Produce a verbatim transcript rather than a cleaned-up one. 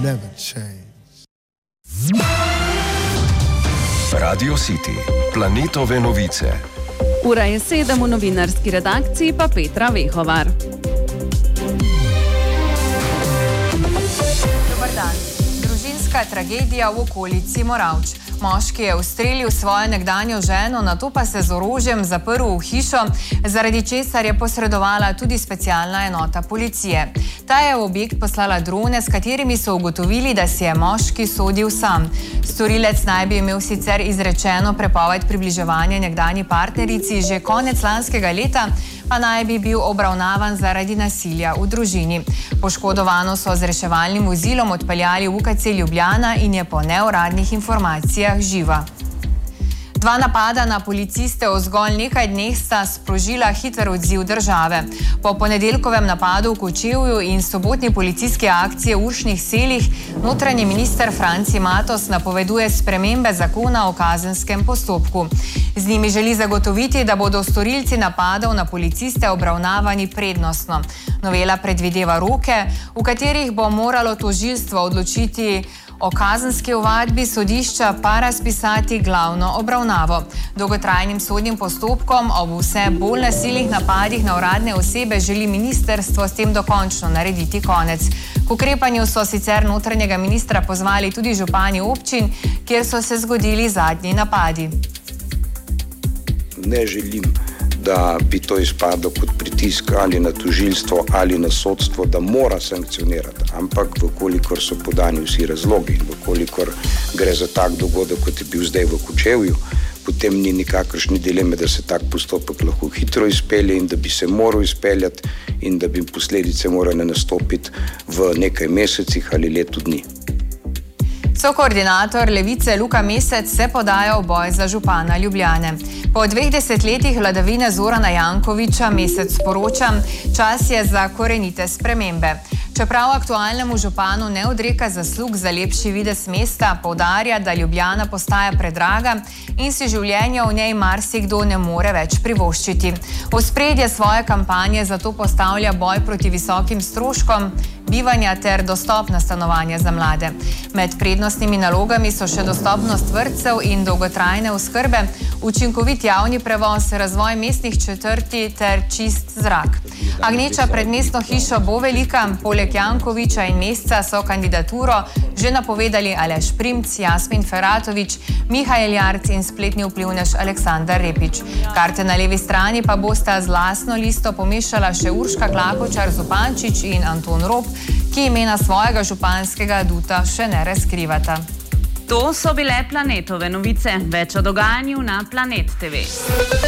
never change. Radio City, planetove novice. Ura je sedem, v novinarski redakciji pa Petra Vehovar. Dobar dan. Družinska tragedija v okolici Moravč. Moški je ustrelil svojo nekdanjo ženo, nato pa se z orožjem zaprl v hišo, zaradi česar je posredovala tudi specialna enota policije. Ta je v objekt poslala drone, s katerimi so ugotovili, da si je moški sodil sam. Storilec naj bi imel sicer izrečeno prepoved približevanja nekdanji partnerici že konec lanskega leta, pa naj bi bil obravnavan zaradi nasilja v družini. Poškodovano so z reševalnim vozilom odpeljali v U K C Ljubljana in je po neuradnih informacijah živa. Dva napada na policiste v zgolj nekaj dneh sta sprožila hiter odziv države. Po ponedeljkovem napadu v Kočevju in sobotni policijski akciji v Uršnih selih notranji minister Franci Matos napoveduje spremembe zakona o kazenskem postopku. Z njimi želi zagotoviti, da bodo storilci napadov na policiste obravnavani prednostno. Novela predvideva roke, v katerih bo moralo tožilstvo odločiti o kazenski ovadbi, sodišča pa razpisati glavno obravnavo. Dolgotrajnim sodnim postopkom ob vse bolj nasilnih napadih na uradne osebe želi ministrstvo s tem dokončno narediti konec. K ukrepanju so sicer notranjega ministra pozvali tudi župani občin, kjer so se zgodili zadnji napadi. Ne želim, da bi to izpadlo kot pritisk ali na tožilstvo ali na sodstvo, da mora sankcionirati. Ampak vkolikor so podani vsi razlogi in vkolikor gre za tak dogodek, kot je bil zdaj v Kočevju, potem ni nikakršne dileme, da se tak postopek lahko hitro izpelje in da bi se moral izpeljati in da bi posledice morale nastopiti v nekaj mesecih ali letu dni. Sokoordinator Levice Luka Mesec se podaja v boj za župana Ljubljane. Po dveh desetletjih vladavine Zorana Jankovića Mesec sporoča, čas je za korenite spremembe. Čeprav aktualnemu županu ne odreka zaslug za lepši videz mesta, poudarja, da Ljubljana postaja predraga in si življenja v njej marsikdo ne more več privoščiti. V ospredje svoje kampanje zato postavlja boj proti visokim stroškom bivanja ter dostopna stanovanja za mlade. Med prednostnimi nalogami so še dostopnost vrtcev in dolgotrajne oskrbe, učinkovit javni prevoz, razvoj mestnih četrti ter čist zrak. A gneča pred mestno hišo bo velika. Poleg Jankovića in Mesca so kandidaturo že napovedali Aleš Primc, Jasmin Feratović, Mihajl Jarc in spletni vplivnež Aleksandar Repić. Karte na levi strani pa bosta z lastno listo pomešala še Urška Klakočar Zupančič in Anton Rop, ki imena svojega županskega aduta še ne razkrivata. To so bile planetove novice. Več o dogajanju na Planet T V.